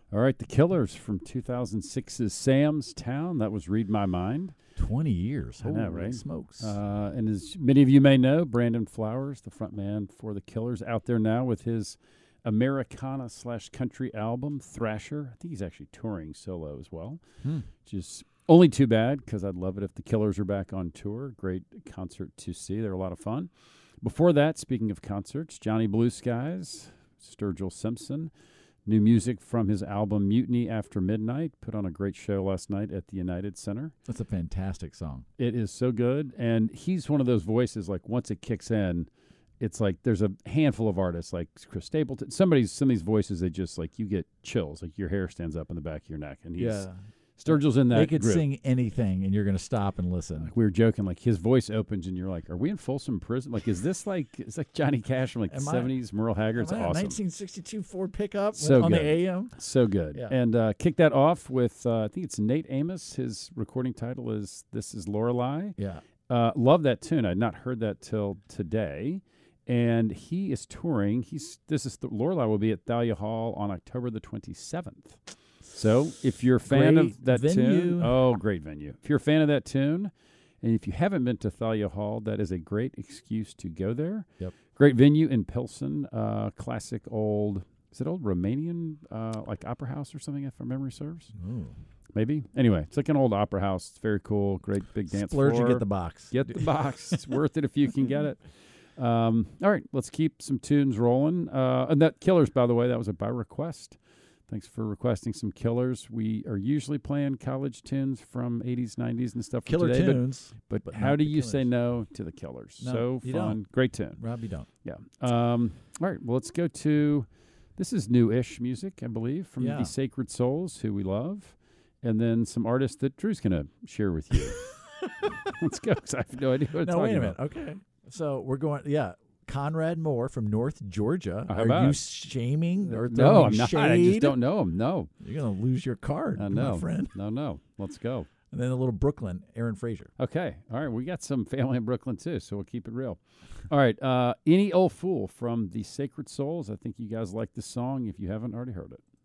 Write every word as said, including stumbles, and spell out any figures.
All right, The Killers from two thousand six's Sam's Town. That was Read My Mind. twenty years. I know, Holy right? smokes. Uh, and as many of you may know, Brandon Flowers, the front man for The Killers, out there now with his Americana slash country album, Thrasher. I think he's actually touring solo as well, Hmm. which is only too bad because I'd love it if The Killers are back on tour. Great concert to see. They're a lot of fun. Before that, speaking of concerts, Johnny Blue Skies, Sturgill Simpson. New music from his album Mutiny After Midnight. Put on a great show last night at the United Center. That's a fantastic song. It is so good. And he's one of those voices, like, once it kicks in, it's like there's a handful of artists, like Chris Stapleton. Somebody's, some of these voices, they just, like, you get chills. Like, your hair stands up in the back of your neck. And he's, Yeah. Sturgill's in that They could group. sing anything, and you're going to stop and listen. Like we were joking, like his voice opens, and you're like, "Are we in Folsom Prison? Like, is this like it's like Johnny Cash from like Am the I- seventies? Merle Haggard, it's Am I a awesome, nineteen sixty-two Ford pickup So on good. the A M. so good." Yeah. And uh, kick that off with uh, I think it's Nate Amos. His recording title is "This Is Lorelei." Yeah. Uh, love that tune. I'd not heard that till today, and he is touring. He's this is Lorelei will be at Thalia Hall on October the twenty-seventh. So if you're a fan Great of that venue. tune, oh, great venue. If you're a fan of that tune, and if you haven't been to Thalia Hall, that is a great excuse to go there. Yep. Great venue in Pilsen, uh, classic old, is it old Romanian, uh, like opera house or something, if my memory serves? Ooh. Maybe. Anyway, it's like an old opera house. It's very cool. Great big dance Splurge floor. and get the box. Get the box. It's worth it if you can get it. Um, all right, let's keep some tunes rolling. Uh, and that Killers, by the way, that was a by request. Thanks for requesting some Killers. We are usually playing college tunes from eighties, nineties, and stuff. for Killer today, but- tunes. But, but how not do the you say Killers. no to the Killers? No, so you fun. don't. Great tune. Rob, you don't. Yeah. Um, all right, well, let's go to, this is new-ish music, I believe, from Yeah. the Sacred Souls, who we love, and then some artists that Drew's going to share with you. Let's go, because I have no idea what I'm No, talking wait a minute. about. Okay. So we're going, yeah. Conrad Moore from North Georgia. How Are about you it? shaming or No, throwing I'm not. shade? I just don't know him. No. You're going to lose your card, I my know. friend. No, no. Let's go. And then a little Brooklyn, Aaron Frazier. Okay. All right. We got some family in Brooklyn, too, so we'll keep it real. All right. Uh, Any Old Fool from the Sacred Souls. I think you guys like this song if you haven't already heard it.